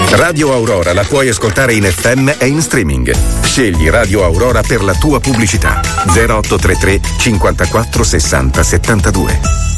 Radio Aurora la puoi ascoltare in FM e in streaming. Scegli Radio Aurora per la tua pubblicità. 0833 54 60 72.